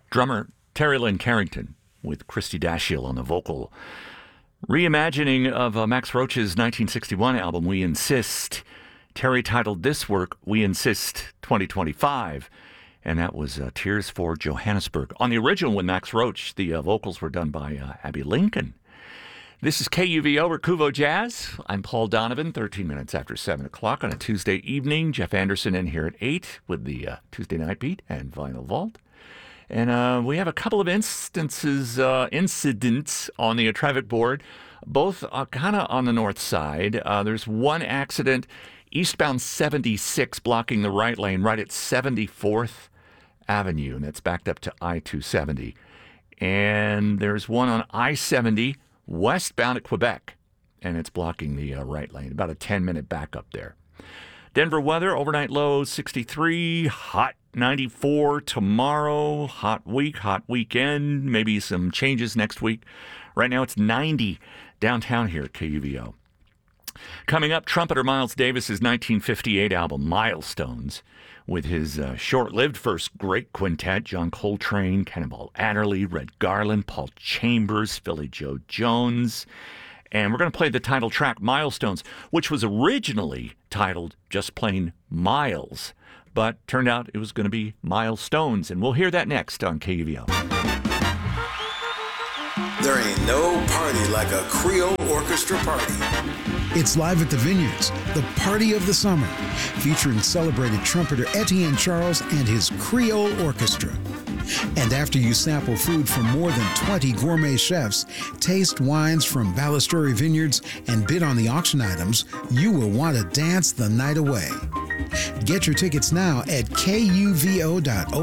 Drummer Terry Lynn Carrington with Christy Dashiell on the vocal. Reimagining of Max Roach's 1961 album, We Insist. Terry titled this work, We Insist 2025. And that was Tears for Johannesburg. On the original with Max Roach, the vocals were done by Abby Lincoln. This is KUVO Recuvo Jazz. I'm Paul Donovan, 13 minutes after 7 o'clock on a Tuesday evening. Jeff Anderson in here at 8 with the Tuesday Night Beat and Vinyl Vault. And we have a couple of incidents on the traffic board, both kind of on the north side. There's one accident, eastbound 76, blocking the right lane right at 74th Avenue, and that's backed up to I-270. And there's one on I-70, westbound at Quebec, and it's blocking the right lane. About a 10-minute backup there. Denver weather, overnight low 63, hot 94 tomorrow, hot week, hot weekend, maybe some changes next week. Right now it's 90 downtown here at KUVO. Coming up, trumpeter Miles Davis's 1958 album, Milestones, with his short-lived first great quintet, John Coltrane, Cannonball Adderley, Red Garland, Paul Chambers, Philly Joe Jones. And we're going to play the title track, Milestones, which was originally titled just plain Miles, but turned out it was going to be Milestones. And we'll hear that next on KUVO. There ain't no party like a Creole orchestra party. It's live at the Vineyards, the party of the summer, featuring celebrated trumpeter Etienne Charles and his Creole Orchestra. And after you sample food from more than 20 gourmet chefs, taste wines from Ballasturi Vineyards, and bid on the auction items, you will want to dance the night away. Get your tickets now at kuvo.org.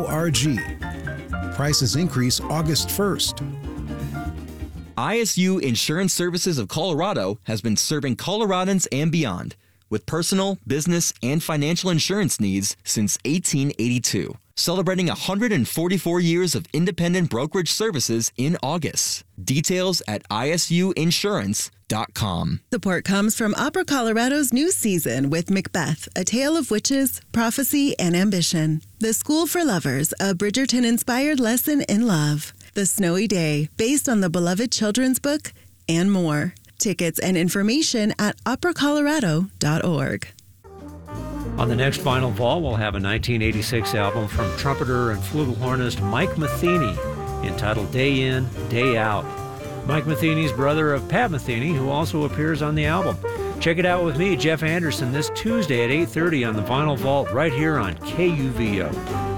Prices increase August 1st. ISU Insurance Services of Colorado has been serving Coloradans and beyond with personal, business, and financial insurance needs since 1882. Celebrating 144 years of independent brokerage services in August. Details at isuinsurance.com. Support comes from Opera Colorado's new season with Macbeth, A Tale of Witches, Prophecy, and Ambition. The School for Lovers, a Bridgerton-inspired lesson in love. The Snowy Day, based on the beloved children's book, and more. Tickets and information at operacolorado.org. On the next Vinyl Vault, we'll have a 1986 album from trumpeter and flugelhornist Mike Metheny, entitled Day In, Day Out. Mike Metheny's brother of Pat Metheny, who also appears on the album. Check it out with me, Jeff Anderson, this Tuesday at 8:30 on the Vinyl Vault right here on KUVO.